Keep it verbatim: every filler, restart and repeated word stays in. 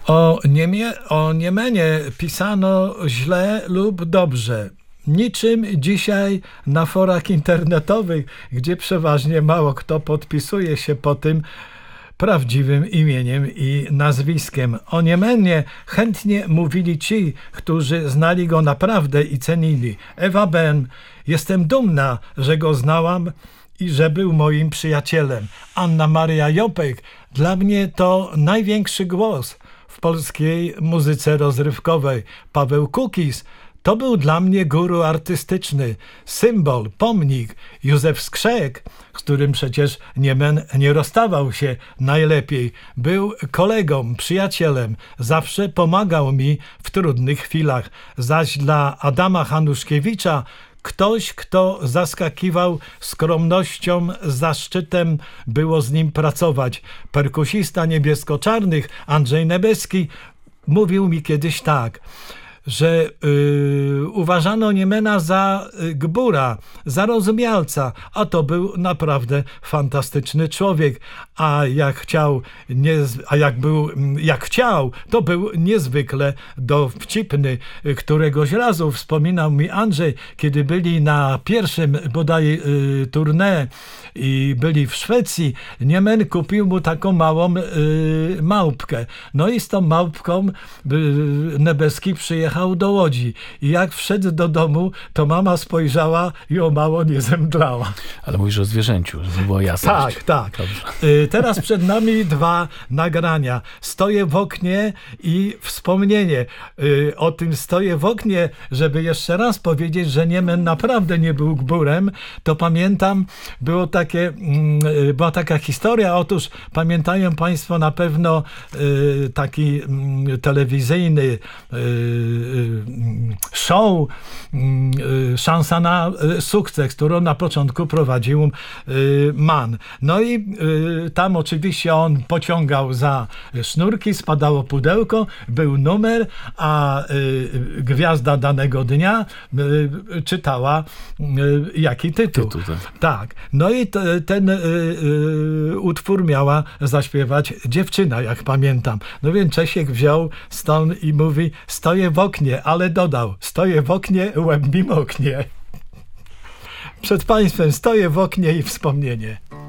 O, niemie, o Niemenie pisano źle lub dobrze. Niczym dzisiaj na forach internetowych, gdzie przeważnie mało kto podpisuje się po tym prawdziwym imieniem i nazwiskiem. O Niemenie chętnie mówili ci, którzy znali go naprawdę i cenili. Ewa Ben, jestem dumna, że go znałam i że był moim przyjacielem. Anna Maria Jopek, dla mnie to największy głos w polskiej muzyce rozrywkowej. Paweł Kukis, to był dla mnie guru artystyczny, symbol, pomnik. Józef Skrzek, z którym przecież Niemen nie rozstawał się najlepiej, był kolegą, przyjacielem, zawsze pomagał mi w trudnych chwilach. Zaś dla Adama Hanuszkiewicza ktoś, kto zaskakiwał skromnością, zaszczytem było z nim pracować. Perkusista Niebiesko-Czarnych Andrzej Nebeski mówił mi kiedyś tak, że yy, uważano Niemena za y, gbura, za rozumialca, a to był naprawdę fantastyczny człowiek, a jak chciał, nie, a jak był, jak chciał, to był niezwykle dowcipny. Któregoś razu wspominał mi Andrzej, kiedy byli na pierwszym bodaj y, tournée i byli w Szwecji, Niemen kupił mu taką małą y, małpkę. No i z tą małpką y, Nebeski przyjechał do Łodzi i jak wszedł do domu, to mama spojrzała i o mało nie zemdlała. Ale mówisz o zwierzęciu, żeby było jasne. Tak, tak. Y, teraz przed nami dwa nagrania. Stoję w oknie i wspomnienie. Y, o tym stoję w oknie, żeby jeszcze raz powiedzieć, że Niemen naprawdę nie był gburem, to pamiętam, było takie, y, była taka historia. Otóż pamiętają państwo na pewno y, taki y, telewizyjny y, show Szansa na sukces, którą na początku prowadził Mann. No i tam oczywiście on pociągał za sznurki, spadało pudełko, był numer, a gwiazda danego dnia czytała jaki tytuł. tytuł tak. tak. No i t- ten utwór miała zaśpiewać dziewczyna, jak pamiętam. No więc Czesiek wziął stąd i mówi: stoję w oknie, ale dodał: stoję w oknie, łeb mi moknie. Przed państwem stoję w oknie i wspomnienie.